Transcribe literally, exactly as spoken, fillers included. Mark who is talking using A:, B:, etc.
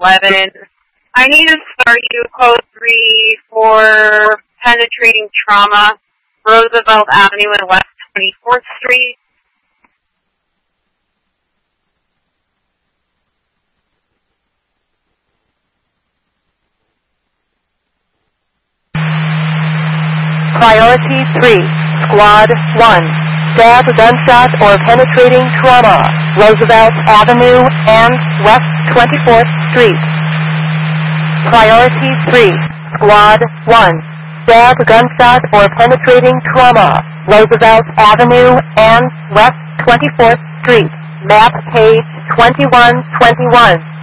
A: eleven. I need to start you code three for penetrating trauma, Roosevelt Avenue and West twenty-fourth Street.
B: Priority three, Squad one, stab, gunshot, or penetrating trauma, Roosevelt Avenue and West twenty-fourth Street. Priority three, Squad one, stab, gunshot, or penetrating trauma, Roosevelt Avenue and West twenty-fourth Street. Map page twenty-one twenty-one.